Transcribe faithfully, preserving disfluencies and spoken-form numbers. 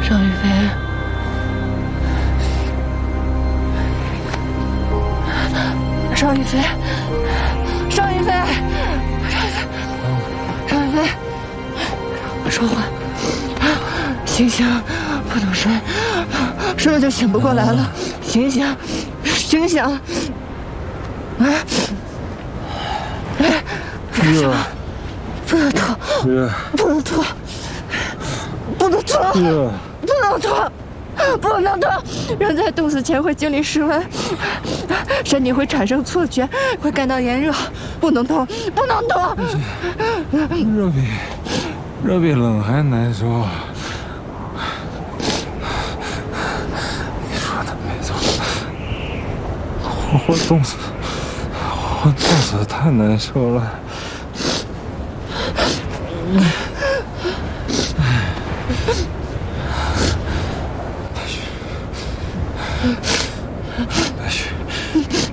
邵雨飞，邵雨飞，邵雨飞，邵雨飞，说话，醒醒，不能睡，睡了就醒不过来了，醒醒，醒醒，啊！ 热， 不能吐， 热， 不能吐，不能吐， 热， 不能吐，不能吐！人在冻死前会经历室温，身体会产生错觉，会感到炎热，不能动，不能动。 热比热比冷还难受。你说的没错，我我冻死，我冻死太难受了。白雪，白雪。